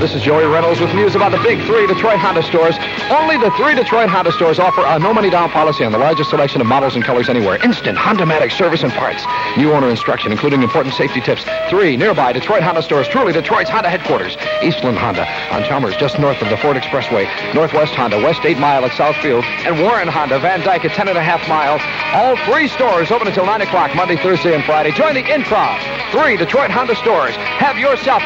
This is Joey Reynolds with news about the big 3 Detroit Honda stores. Only the 3 Detroit Honda stores offer a no-money-down policy on the largest selection of models and colors anywhere. Instant Honda-matic service and parts. New owner instruction, including important safety tips. 3 nearby Detroit Honda stores. Truly Detroit's Honda headquarters. Eastland Honda on Chalmers, just north of the Ford Expressway. Northwest Honda, West 8 Mile at Southfield. And Warren Honda, Van Dyke at 10.5 Mile. All 3 stores open until 9 o'clock Monday, Thursday, and Friday. Join the in-crowd. 3 Detroit Honda stores. Have yourself